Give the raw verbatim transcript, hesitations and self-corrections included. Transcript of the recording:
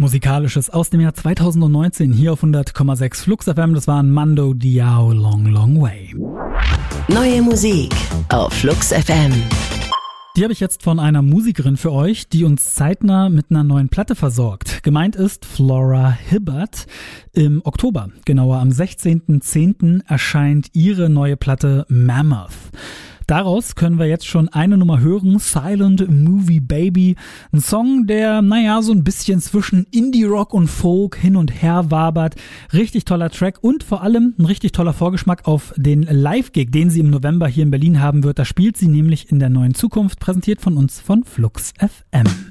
Musikalisches aus dem Jahr zweitausendneunzehn hier auf hundert Komma sechs Flux F M. Das war ein Mando Diao Long Long Way. Neue Musik auf Flux F M. Die habe ich jetzt von einer Musikerin für euch, die uns zeitnah mit einer neuen Platte versorgt. Gemeint ist Flora Hibbert. Im Oktober, genauer am sechzehnten zehnten erscheint ihre neue Platte Mammoth. Daraus können wir jetzt schon eine Nummer hören, Silent Movie Baby. Ein Song, der, naja, so ein bisschen zwischen Indie-Rock und Folk hin und her wabert. Richtig toller Track und vor allem ein richtig toller Vorgeschmack auf den Live-Gig, den sie im November hier in Berlin haben wird. Da spielt sie nämlich in der neuen Zukunft, präsentiert von uns von Flux F M.